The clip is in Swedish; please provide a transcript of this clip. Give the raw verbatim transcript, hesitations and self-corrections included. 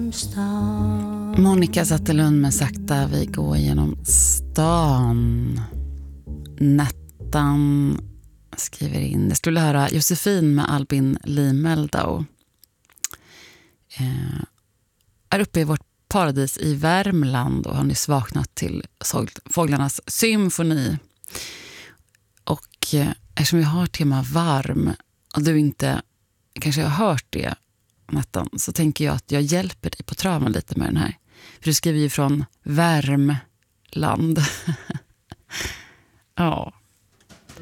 genom stan. Monica Zetterlund med Sakta vi går genom stan. Nettan skriver in. Det skulle höra Josefin med Albin Limeldau. Eh, är uppe i vårt paradis i Värmland och har nyss vaknat till fåglarnas symfoni. Och eh, eftersom vi har tema varm och du inte kanske har hört det, Nettan, så tänker jag att jag hjälper dig på traven lite med den här. För du skriver ju från Värmland. Ja.